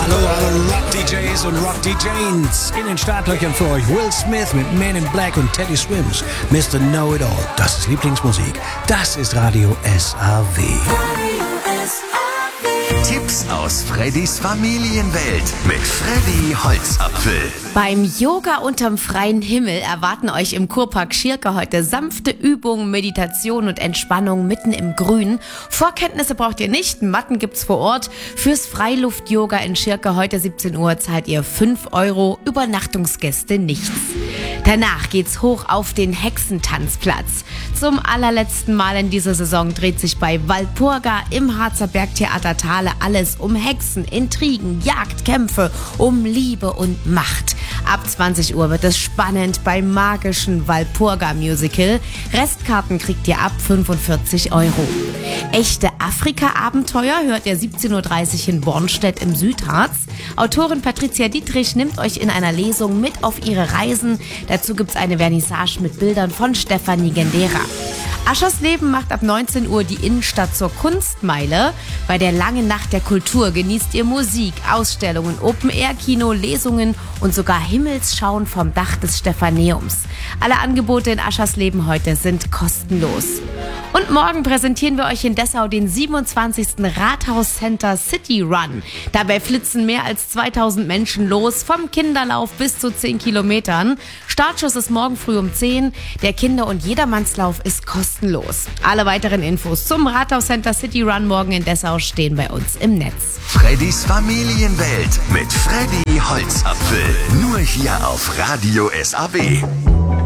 Hallo Rock-DJs und Rock-DJs. In den Startlöchern für euch Will Smith mit Men in Black und Teddy Swims. Mr. Know-It-All. Das ist Lieblingsmusik. Das ist Radio SAW. Tipps aus Freddys Familienwelt mit Freddy Holzapfel. Beim Yoga unterm freien Himmel erwarten euch im Kurpark Schirke heute sanfte Übungen, Meditation und Entspannung mitten im Grün. Vorkenntnisse braucht ihr nicht, Matten gibt's vor Ort. Fürs Freiluft-Yoga in Schirke heute 17 Uhr zahlt ihr 5 €, Übernachtungsgäste nichts. Danach geht's hoch auf den Hexentanzplatz. Zum allerletzten Mal in dieser Saison dreht sich bei Walpurga im Harzer Bergtheater Thale alles um Hexen, Intrigen, Jagd, Kämpfe, um Liebe und Macht. Ab 20 Uhr wird es spannend beim magischen Walpurga-Musical. Restkarten kriegt ihr ab 45 €. Echte Afrika-Abenteuer hört ihr 17.30 Uhr in Bornstedt im Südharz. Autorin Patricia Dietrich nimmt euch in einer Lesung mit auf ihre Reisen. Dazu gibt's eine Vernissage mit Bildern von Stefanie Gendera. Aschersleben macht ab 19 Uhr die Innenstadt zur Kunstmeile. Bei der langen Nacht der Kultur genießt ihr Musik, Ausstellungen, Open-Air-Kino, Lesungen und sogar Himmelsschauen vom Dach des Stephaneums. Alle Angebote in Aschersleben heute sind kostenlos. Und morgen präsentieren wir euch in Dessau den 27. Rathaus Center City Run. Dabei flitzen mehr als 2000 Menschen los, vom Kinderlauf bis zu 10 Kilometern. Startschuss ist morgen früh um 10. Der Kinder- und Jedermannslauf ist kostenlos. Alle weiteren Infos zum Rathaus Center City Run morgen in Dessau stehen bei uns im Netz. Freddys Familienwelt mit Freddy Holzapfel. Nur hier auf Radio SAW.